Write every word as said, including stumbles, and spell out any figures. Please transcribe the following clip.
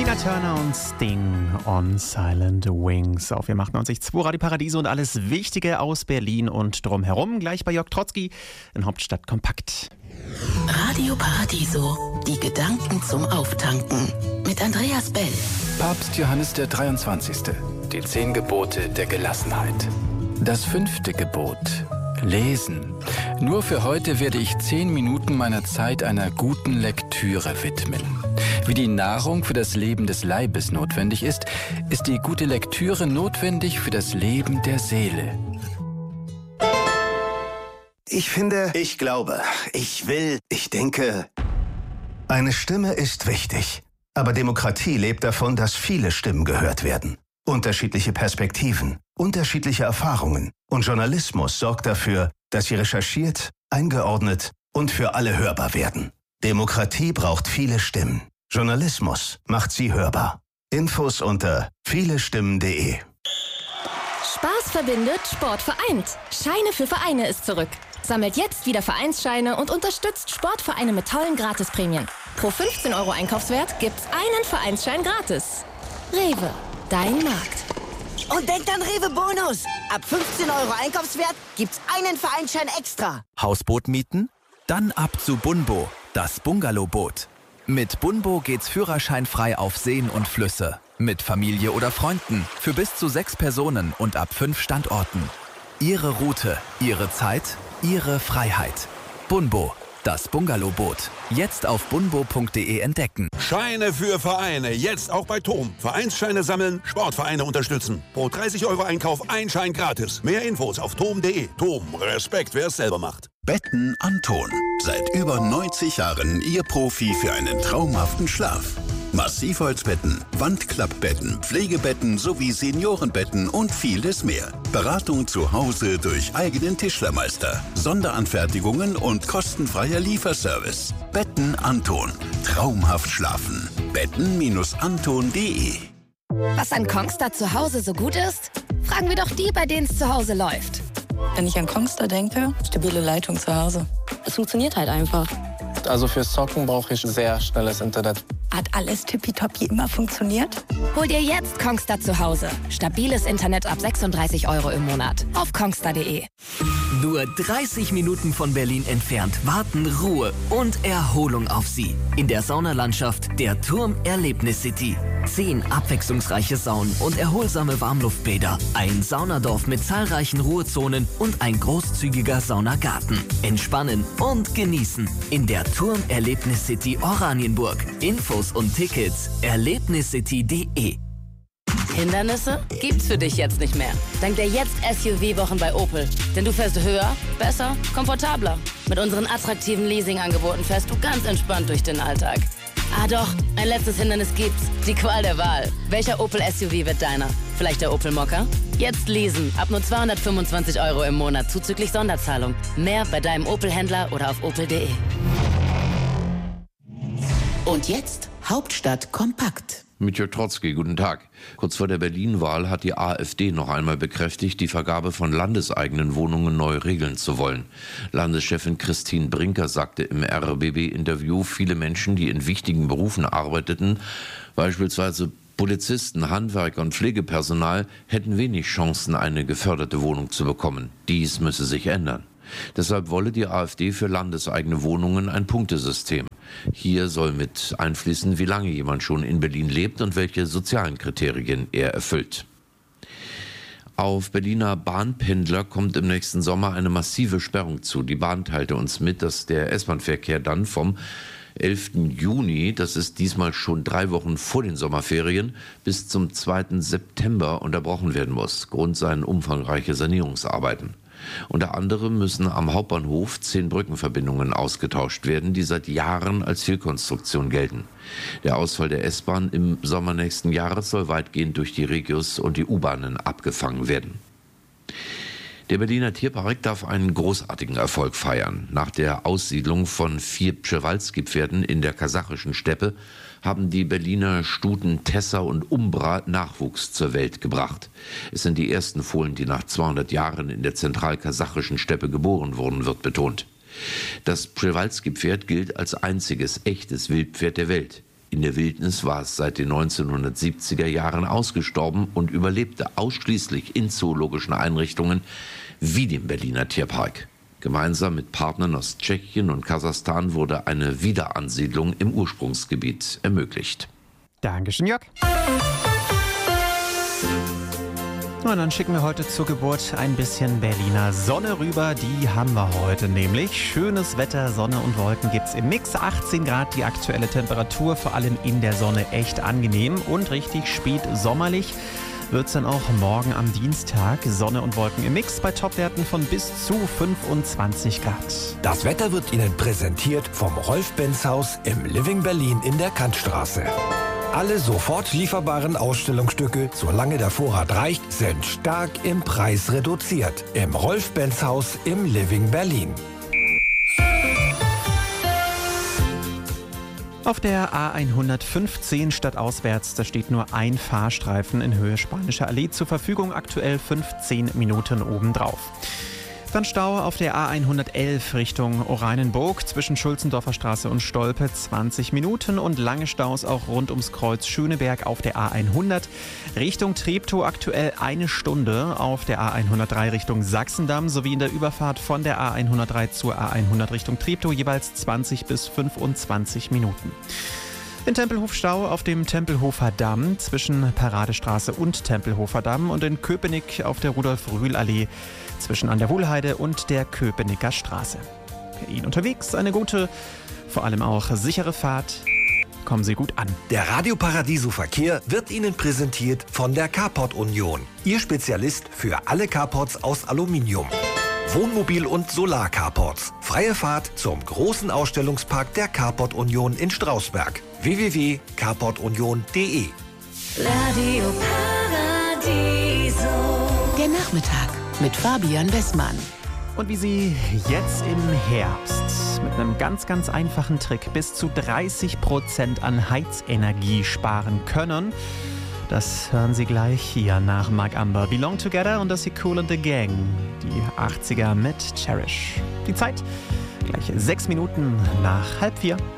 Tina Turner und Sting on Silent Wings auf M achtundneunzig Komma zwei Radio Paradiso und alles Wichtige aus Berlin und drumherum. Gleich bei Jörg Trotzki in Hauptstadt Kompakt. Radio Paradiso, die Gedanken zum Auftanken mit Andreas Bell. Papst Johannes der dreiundzwanzigste. Die zehn Gebote der Gelassenheit. Das fünfte Gebot. Lesen. Nur für heute werde ich zehn Minuten meiner Zeit einer guten Lektüre widmen. Wie die Nahrung für das Leben des Leibes notwendig ist, ist die gute Lektüre notwendig für das Leben der Seele. Ich finde, ich glaube, ich will, ich denke. Eine Stimme ist wichtig. Aber Demokratie lebt davon, dass viele Stimmen gehört werden. Unterschiedliche Perspektiven, unterschiedliche Erfahrungen. Und Journalismus sorgt dafür, dass sie recherchiert, eingeordnet und für alle hörbar werden. Demokratie braucht viele Stimmen. Journalismus macht sie hörbar. Infos unter vielestimmen punkt de. Spaß verbindet, Sport vereint. Scheine für Vereine ist zurück. Sammelt jetzt wieder Vereinsscheine und unterstützt Sportvereine mit tollen Gratisprämien. Pro fünfzehn Euro Einkaufswert gibt's einen Vereinsschein gratis. Rewe, dein Markt. Und denkt an Rewe Bonus. Ab fünfzehn Euro Einkaufswert gibt's einen Vereinsschein extra. Hausboot mieten? Dann ab zu Bunbo, das Bungalowboot. Mit Bunbo geht's führerscheinfrei auf Seen und Flüsse. Mit Familie oder Freunden. Für bis zu sechs Personen und ab fünf Standorten. Ihre Route, Ihre Zeit, Ihre Freiheit. Bunbo, das Bungalowboot. Jetzt auf bunbo punkt de entdecken. Scheine für Vereine. Jetzt auch bei Tom. Vereinsscheine sammeln, Sportvereine unterstützen. Pro dreißig Euro Einkauf ein Schein gratis. Mehr Infos auf tom punkt de. Tom, Respekt, wer es selber macht. Betten Anton. Seit über neunzig Jahren Ihr Profi für einen traumhaften Schlaf. Massivholzbetten, Wandklappbetten, Pflegebetten sowie Seniorenbetten und vieles mehr. Beratung zu Hause durch eigenen Tischlermeister, Sonderanfertigungen und kostenfreier Lieferservice. Betten Anton. Traumhaft schlafen. betten Anton punkt de. Was an Kongstar zu Hause so gut ist? Fragen wir doch die, bei denen es zu Hause läuft. Wenn ich an Kongstar denke, stabile Leitung zu Hause. Es funktioniert halt einfach. Also fürs Zocken brauche ich sehr schnelles Internet. Hat alles tippitoppi immer funktioniert? Hol dir jetzt Kongstar zu Hause. Stabiles Internet ab sechsunddreißig Euro im Monat. Auf kongstar punkt de. Nur dreißig Minuten von Berlin entfernt warten Ruhe und Erholung auf Sie. In der Saunalandschaft der Turm Erlebnis City. Zehn abwechslungsreiche Saunen und erholsame Warmluftbäder. Ein Saunadorf mit zahlreichen Ruhezonen und ein großzügiger Saunagarten. Entspannen und genießen. In der Turm Erlebnis City Oranienburg. Infos und Tickets erlebniscity punkt de. Hindernisse gibt's für dich jetzt nicht mehr. Dank der Jetzt-S U V-Wochen bei Opel. Denn du fährst höher, besser, komfortabler. Mit unseren attraktiven Leasing-Angeboten fährst du ganz entspannt durch den Alltag. Ah doch, ein letztes Hindernis gibt's. Die Qual der Wahl. Welcher Opel S U V wird deiner? Vielleicht der Opel Mokka? Jetzt leasen. Ab nur zweihundertfünfundzwanzig Euro im Monat zuzüglich Sonderzahlung. Mehr bei deinem Opel-Händler oder auf opel punkt de. Und jetzt Hauptstadt kompakt. Mit Jörg Trotzki, guten Tag. Kurz vor der Berlin-Wahl hat die AfD noch einmal bekräftigt, die Vergabe von landeseigenen Wohnungen neu regeln zu wollen. Landeschefin Christine Brinker sagte im R B B-Interview, viele Menschen, die in wichtigen Berufen arbeiteten, beispielsweise Polizisten, Handwerker und Pflegepersonal, hätten wenig Chancen, eine geförderte Wohnung zu bekommen. Dies müsse sich ändern. Deshalb wolle die AfD für landeseigene Wohnungen ein Punktesystem. Hier soll mit einfließen, wie lange jemand schon in Berlin lebt und welche sozialen Kriterien er erfüllt. Auf Berliner Bahnpendler kommt im nächsten Sommer eine massive Sperrung zu. Die Bahn teilte uns mit, dass der S-Bahn-Verkehr dann vom elften Juni, das ist diesmal schon drei Wochen vor den Sommerferien, bis zum zweiten September unterbrochen werden muss. Grund seien umfangreiche Sanierungsarbeiten. Unter anderem müssen am Hauptbahnhof zehn Brückenverbindungen ausgetauscht werden, die seit Jahren als Fehlkonstruktion gelten. Der Ausfall der S-Bahn im Sommer nächsten Jahres soll weitgehend durch die Regios und die U-Bahnen abgefangen werden. Der Berliner Tierpark darf einen großartigen Erfolg feiern. Nach der Aussiedlung von vier Przewalski-Pferden in der kasachischen Steppe haben die Berliner Stuten Tessa und Umbra Nachwuchs zur Welt gebracht. Es sind die ersten Fohlen, die nach zweihundert Jahren in der zentralkasachischen Steppe geboren wurden, wird betont. Das Przewalski-Pferd gilt als einziges echtes Wildpferd der Welt. In der Wildnis war es seit den neunzehnhundertsiebziger Jahren ausgestorben und überlebte ausschließlich in zoologischen Einrichtungen wie dem Berliner Tierpark. Gemeinsam mit Partnern aus Tschechien und Kasachstan wurde eine Wiederansiedlung im Ursprungsgebiet ermöglicht. Dankeschön, Jörg. Und dann schicken wir heute zur Geburt ein bisschen Berliner Sonne rüber. Die haben wir heute nämlich. Schönes Wetter, Sonne und Wolken gibt's im Mix. achtzehn Grad die aktuelle Temperatur, vor allem in der Sonne echt angenehm und richtig spät sommerlich wird's dann auch morgen am Dienstag. Sonne und Wolken im Mix bei Topwerten von bis zu fünfundzwanzig Grad. Das Wetter wird Ihnen präsentiert vom Rolf-Benz-Haus im Living Berlin in der Kantstraße. Alle sofort lieferbaren Ausstellungsstücke, solange der Vorrat reicht, sind stark im Preis reduziert. Im Rolf-Benz-Haus im Living Berlin. Auf der A hundertfünfzehn stadtauswärts, da steht nur ein Fahrstreifen in Höhe Spanische Allee zur Verfügung, aktuell fünfzehn Minuten obendrauf. Dann Stau auf der A hundertelf Richtung Oranienburg zwischen Schulzendorfer Straße und Stolpe zwanzig Minuten und lange Staus auch rund ums Kreuz Schöneberg auf der A hundert. Richtung Treptow aktuell eine Stunde, auf der A hundertdrei Richtung Sachsendamm sowie in der Überfahrt von der A hundertdrei zur A hundert Richtung Treptow jeweils zwanzig bis fünfundzwanzig Minuten. In Tempelhof Stau auf dem Tempelhofer Damm zwischen Paradestraße und Tempelhofer Damm und in Köpenick auf der Rudolf-Rühl-Allee zwischen an der Wohlheide und der Köpenicker Straße. Per Ihnen unterwegs eine gute, vor allem auch sichere Fahrt. Kommen Sie gut an. Der Radio Paradiso Verkehr wird Ihnen präsentiert von der Carport Union. Ihr Spezialist für alle Carports aus Aluminium. Wohnmobil- und Solar-Carports. Freie Fahrt zum großen Ausstellungspark der Carport Union in Strausberg. w w w punkt carport union punkt d e Radio Paradiso. Der Nachmittag mit Fabian Westmann. Und wie Sie jetzt im Herbst mit einem ganz, ganz einfachen Trick bis zu dreißig Prozent an Heizenergie sparen können, das hören Sie gleich hier nach Mark Amber. Belong Together und das hier Kool and the Gang. Die achtziger mit Cherish. Die Zeit gleich sechs Minuten nach halb vier.